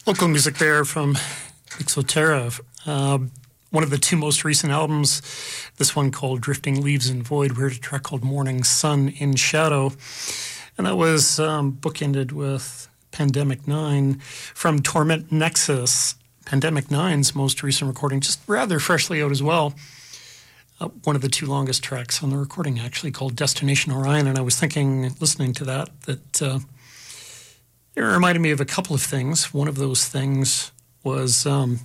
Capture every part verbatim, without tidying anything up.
Local music there from Ixoterra. Uh, one of the two most recent albums, this one called Drifting Leaves in Void. We heard a track called Morning Sun in Shadow. And that was um, bookended with Pandemic Nine from Torment Nexus. Pandemic Nine's most recent recording, just rather freshly out as well. Uh, one of the two longest tracks on the recording, actually, called Destination Orion. And I was thinking, listening to that, that uh, it reminded me of a couple of things. One of those things was um,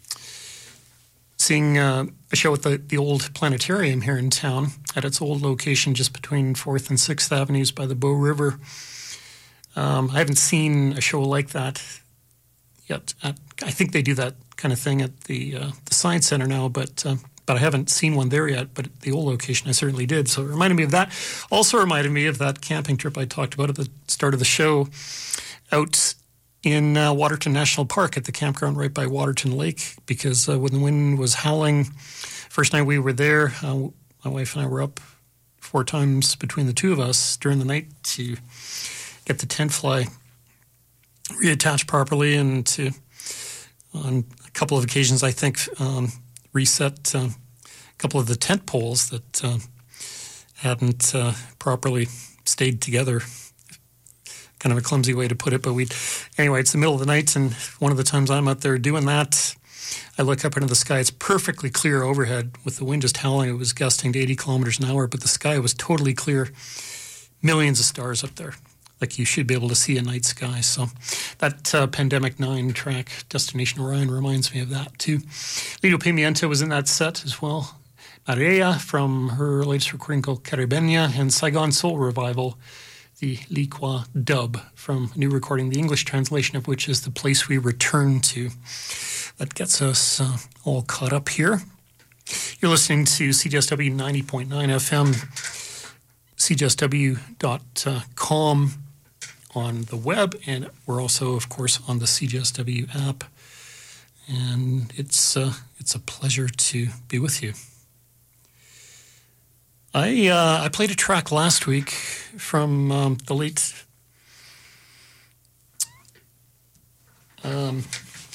seeing uh, a show at the, the old planetarium here in town at its old location just between fourth and sixth Avenues by the Bow River. Um, I haven't seen a show like that yet. At, I think they do that kind of thing at the uh, the Science Center now, but uh, but I haven't seen one there yet. But at the old location, I certainly did. So it reminded me of that. Also reminded me of that camping trip I talked about at the start of the show out in uh, Waterton National Park at the campground right by Waterton Lake, because uh, when the wind was howling, first night we were there, uh, my wife and I were up four times between the two of us during the night to get the tent fly reattached properly, and to, on a couple of occasions, I think, um, reset uh, a couple of the tent poles that uh, hadn't uh, properly stayed together. Kind of a clumsy way to put it, but we, anyway, it's the middle of the night, and one of the times I'm out there doing that, I look up into the sky. It's perfectly clear overhead with the wind just howling. It was gusting to eighty kilometers an hour, but the sky was totally clear. Millions of stars up there, like you should be able to see a night sky. So that uh, Pandemic Nine track, Destination Orion, reminds me of that too. Lido Pimienta was in that set as well. Maria from her latest recording called Caribeña, and Saigon Soul Revival, the Liqua dub from a new recording, the English translation of which is The Place We Return To. That gets us uh, all caught up here. You're listening to C J S W ninety point nine F M, C J S W dot com on the web, and we're also, of course, on the C J S W app. And it's uh, it's a pleasure to be with you. I uh, I played a track last week from um, the late um,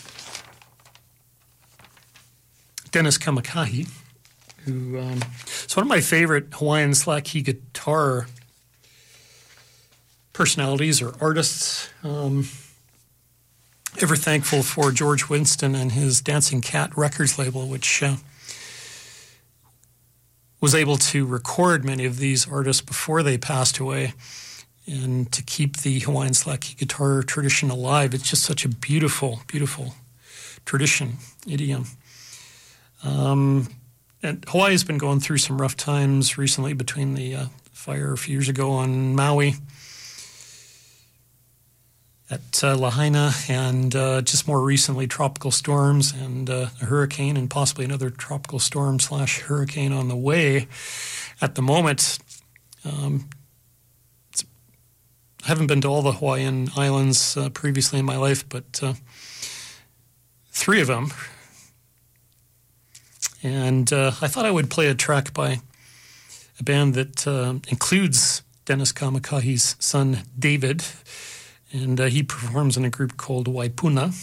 Dennis Kamakahi, who um, is one of my favorite Hawaiian slack key guitar personalities or artists. Um, ever thankful for George Winston and his Dancing Cat Records label, which uh, was able to record many of these artists before they passed away, and to keep the Hawaiian slack key guitar tradition alive. It's just such a beautiful, beautiful tradition, idiom. Um, and Hawaii has been going through some rough times recently between the uh, fire a few years ago on Maui at uh, Lahaina, and uh, just more recently tropical storms and uh, a hurricane, and possibly another tropical storm slash hurricane on the way at the moment. Um, it's, I haven't been to all the Hawaiian islands uh, previously in my life, but uh, three of them. And uh, I thought I would play a track by a band that uh, includes Dennis Kamakahi's son, David. And uh, he performs in a group called Waipuna.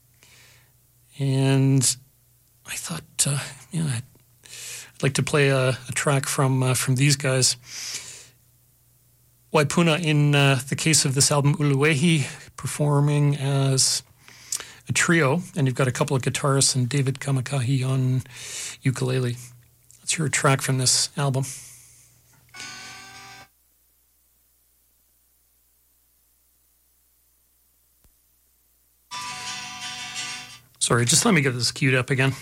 And I thought, uh, yeah, I'd, I'd like to play a, a track from uh, from these guys. Waipuna, in uh, the case of this album, Uluehi, performing as a trio. And you've got a couple of guitarists and David Kamakahi on ukulele. Let's hear a track from this album. Sorry, just let me get this queued up again.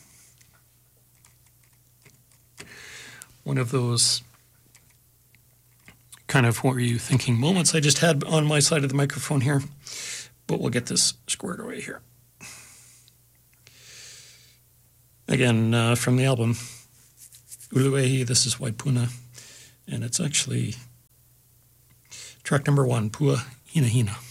One of those kind of what were you thinking moments I just had on my side of the microphone here, but we'll get this squared away here. Again, uh, from the album Uluehi, this is Waipuna, and it's actually track number one, Pua Hina Hina.